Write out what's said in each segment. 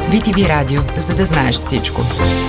BTV Радио, за да знаеш всичко.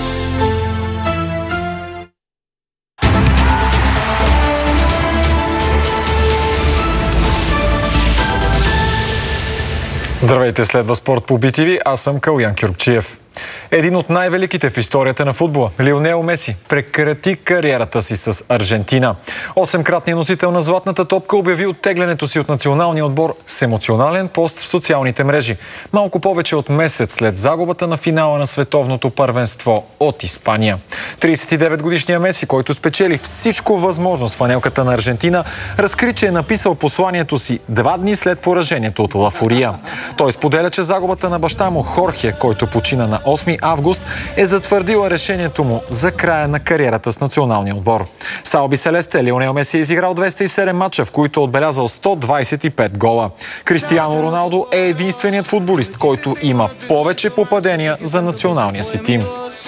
Здравейте, следва спорт по BTV. Аз съм Калуян Кюркчиев. Един от най-великите в историята на футбола, Лионел Меси, прекрати кариерата си с Аржентина. 8-кратният носител на златната топка обяви оттеглянето си от националния отбор с емоционален пост в социалните мрежи. Малко повече от месец след загубата на финала на световното първенство от Испания. 39-годишният Меси, който спечели всичко възможно с фанелката на Аржентина, разкри, че е написал посланието си 2 дни след поражението от Ла Фурия. Той споделя, че загубата на баща му Хорхе, който почина на 8 август, е затвърдила решението му за края на кариерата с националния отбор. С Алби Селесте Лионел Меси е изиграл 207 мача, в които е отбелязал 125 гола. Кристиано Роналдо е единственият футболист, който има повече попадения за националния си тим.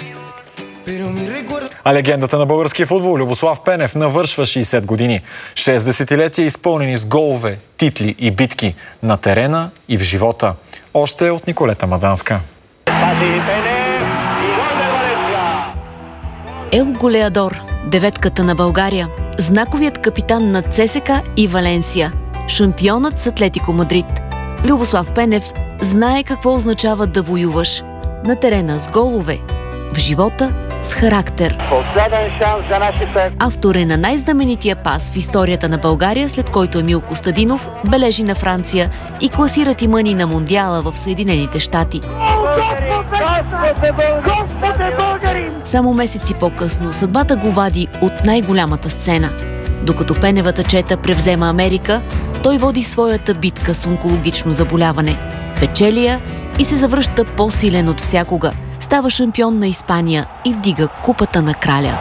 А легендата на българския футбол Любослав Пенев навършва 60 години. 6 десетилетия изпълнени с голове, титли и битки на терена и в живота. Още от Николета Маданска. Ел Голеадор, деветката на България, знаковият капитан на ЦСКА и Валенсия, шампионът с Атлетико Мадрид. Любослав Пенев знае какво означава да воюваш. На терена с голове, в живота с характер. Последен шанс за нашите. Автор е на най-знаменития пас в историята на България, след който Емил Костадинов бележи на Франция и класира тимъни на Мондиала в Съединените щати. Само месеци по-късно съдбата го вади от най-голямата сцена. Докато Пеневата чета превзема Америка, той води своята битка с онкологично заболяване. Печели я и се завръща по-силен от всякога. Става шампион на Испания и вдига купата на краля.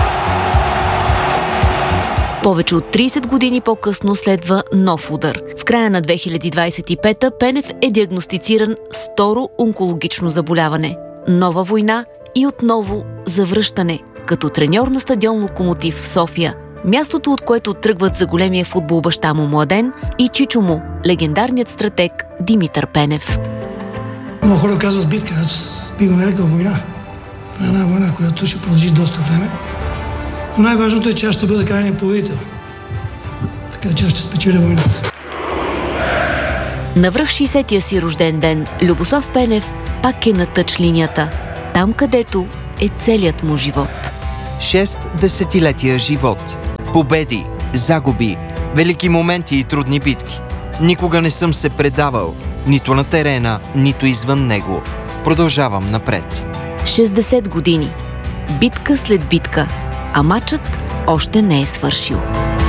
Повече от 30 години по-късно следва нов удар. В края на 2025-та Пенев е диагностициран с второ онкологично заболяване. Нова война и отново завръщане, като треньор на стадион Локомотив в София. Мястото, от което тръгват за големия футбол баща му Младен и чичо му, легендарният стратег Димитър Пенев. Много хора казват битка, аз би го нарекал война. Една война, която ще продължи доста време. Но най-важното е, че аз ще бъда крайният победител. Така че аз ще спечеля войната. Навръх 60-тия си рожден ден, Любослав Пенев пак е на тъч линията. Там, където е целият му живот. 6 десетилетия живот. Победи, загуби, велики моменти и трудни битки. Никога не съм се предавал, нито на терена, нито извън него. Продължавам напред. 60 години. Битка след битка. А мачът още не е свършил.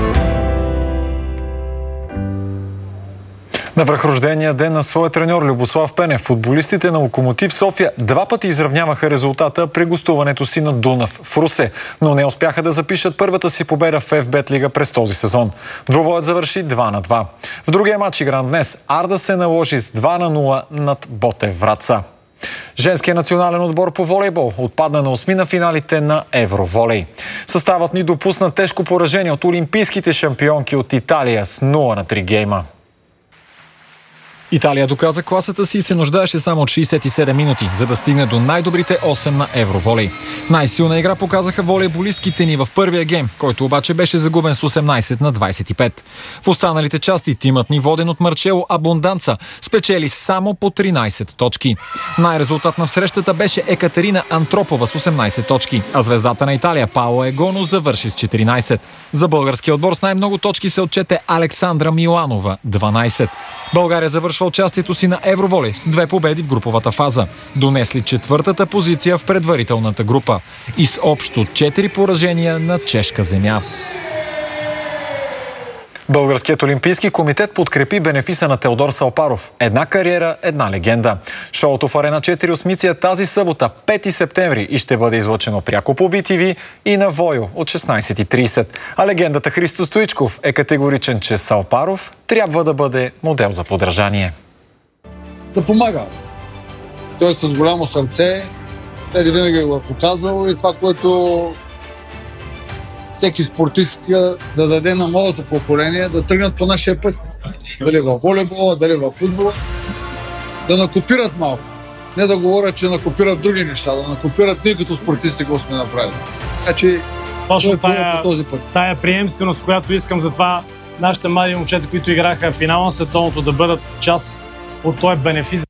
На връхрождения ден на своя треньор Любослав Пенев, футболистите на Локомотив София 2 пъти изравняваха резултата при гостуването си на Дунав в Русе, но не успяха да запишат първата си победа в ФБ Лига през този сезон. Двубоят завърши 2-2. В другия матч, игран днес, Арда се наложи с 2-0 над Ботев Враца. Женският национален отбор по волейбол отпадна на 8 на финалите на Евроволей. Съставът ни допусна тежко поражение от олимпийските шампионки от Италия с 0-3 гейма. Италия доказа класата си и се нуждаеше само от 67 минути, за да стигне до най-добрите 8 на Евроволей. Най-силна игра показаха волейболистките ни в първия гейм, който обаче беше загубен с 18-25. В останалите части тимът ни, воден от Марчело Абонданца, спечели само по 13 точки. Най-резултатна в срещата беше Екатерина Антропова с 18 точки, а звездата на Италия Паоло Егоно завърши с 14. За българския отбор с най-много точки се отчете Александра Миланова – 12. България завършва участието си на Евроволей с 2 победи в груповата фаза, донесли 4-та позиция в предварителната група и с общо 4 поражения на чешка земя. Българският олимпийски комитет подкрепи бенефиса на Теодор Салпаров. Една кариера, една легенда. Шоуто в Арена 4 Осмиция тази събота, 5 септември, и ще бъде излъчено пряко по BTV и на Войо от 16:30. А легендата Христо Стоичков е категоричен, че Салпаров трябва да бъде модел за подражание. Да помага. Той е с голямо сърце. Теди винаги го е показал и това, което всеки спортист да даде на младото поколение, да тръгнат по нашия път. Дали във волейбола, дали във футбола, да накопират малко. Не да говорят, че накопират други неща, да накопират ние като спортисти го сме направили. Така че точно по този път. Тая приемственост, която искам, за това нашите млади момчета, които играха в финала на световното, да бъдат част от този бенефис.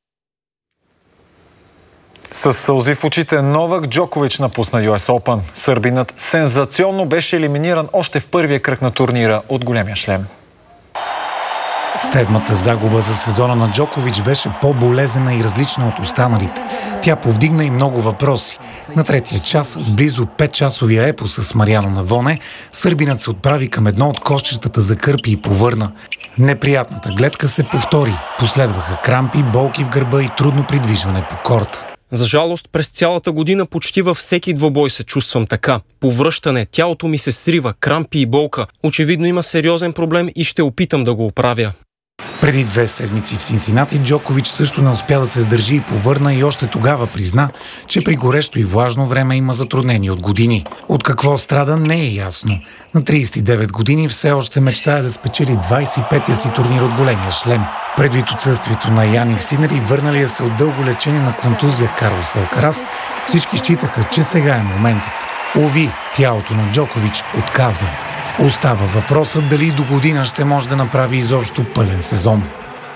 С сълзи в очите Новак Джокович напусна US Open. Сърбинът сензационно беше елиминиран още в първия кръг на турнира от големия шлем. Седмата загуба за сезона на Джокович беше по-болезнена и различна от останалите. Тя повдигна и много въпроси. На третия час, в близо 5-часовия епос с Мариано Навоне, сърбинът се отправи към едно от кошчетата за кърпи и повърна. Неприятната гледка се повтори. Последваха крампи, болки в гърба и трудно придвижване по корта. За жалост, през цялата година почти във всеки двобой се чувствам така. Повръщане, тялото ми се срива, крампи и болка. Очевидно има сериозен проблем и ще опитам да го оправя. Преди 2 седмици в Синсинати Джокович също не успя да се сдържи и повърна и още тогава призна, че при горещо и влажно време има затруднения от години. От какво страда не е ясно. На 39 години все още мечтае да спечели 25-я си турнир от големия шлем. Предвид отсъствието на Яник Синер и върналия се от дълго лечение на контузия Карлос Алкарас, всички считаха, че сега е моментът. Уви, тялото на Джокович отказа. Остава въпросът дали до година ще може да направи изобщо пълен сезон.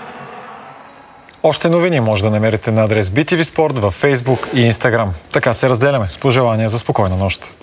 Още новини може да намерите на адрес BTV Sport във Facebook и Instagram. Така се разделяме с пожелания за спокойна нощ.